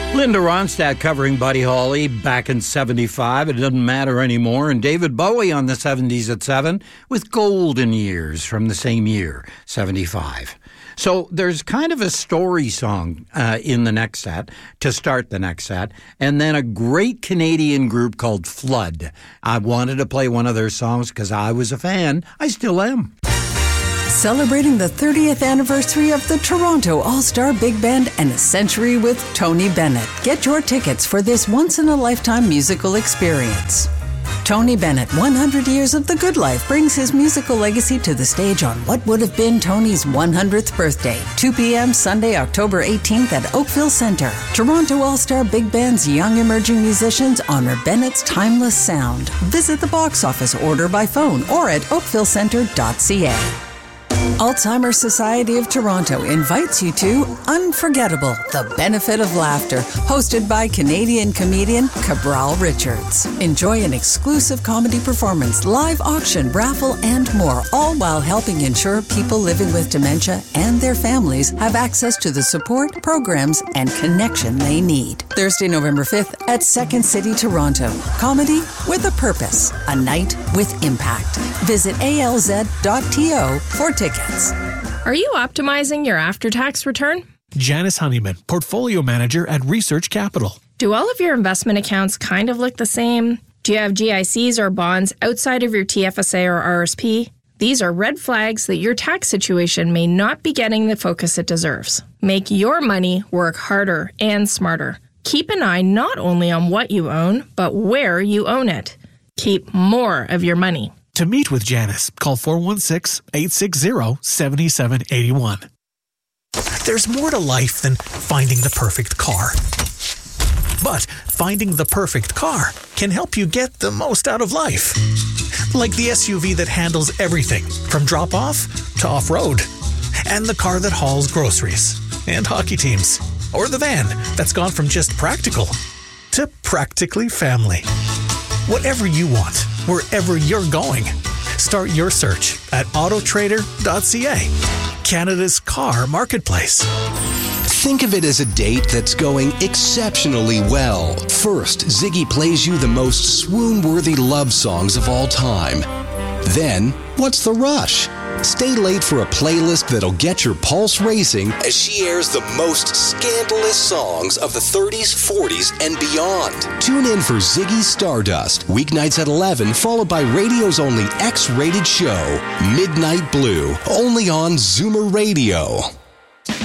Linda Ronstadt covering Buddy Holly back in 75. It doesn't matter anymore. And David Bowie on the 70s at 7 with Golden Years from the same year, 75. So there's kind of a story song in the next set to start the next set. And then a great Canadian group called Flood. I wanted to play one of their songs because I was a fan. I still am. Celebrating the 30th anniversary of the Toronto All-Star Big Band and a century with Tony Bennett. Get your tickets for this once-in-a-lifetime musical experience. Tony Bennett, 100 Years of the Good Life, brings his musical legacy to the stage on what would have been Tony's 100th birthday. 2 p.m. Sunday, October 18th at Oakville Centre. Toronto All-Star Big Band's young emerging musicians honor Bennett's timeless sound. Visit the box office, order by phone, or at oakvillecentre.ca. Alzheimer's Society of Toronto invites you to Unforgettable, The Benefit of Laughter, hosted by Canadian comedian Cabral Richards. Enjoy an exclusive comedy performance, live auction, raffle, and more, all while helping ensure people living with dementia and their families have access to the support, programs, and connection they need. Thursday, November 5th at Second City, Toronto. Comedy with a purpose, a night with impact. Visit alz.to for tickets. Are you optimizing your after-tax return? Janice Honeyman, Portfolio Manager at Research Capital. Do all of your investment accounts kind of look the same? Do you have GICs or bonds outside of your TFSA or RSP? These are red flags that your tax situation may not be getting the focus it deserves. Make your money work harder and smarter. Keep an eye not only on what you own, but where you own it. Keep more of your money. To meet with Janice, call 416-860-7781. There's more to life than finding the perfect car. But finding the perfect car can help you get the most out of life. Like the SUV that handles everything from drop-off to off-road. And the car that hauls groceries and hockey teams. Or the van that's gone from just practical to practically family. Whatever you want, wherever you're going. Start your search at autotrader.ca, Canada's car marketplace. Think of it as a date that's going exceptionally well. First, Ziggy plays you the most swoon-worthy love songs of all time. Then, what's the rush? Stay late for a playlist that'll get your pulse racing as she airs the most scandalous songs of the 30s, 40s, and beyond. Tune in for Ziggy's Stardust, weeknights at 11, followed by radio's only X-rated show, Midnight Blue, only on Zoomer Radio.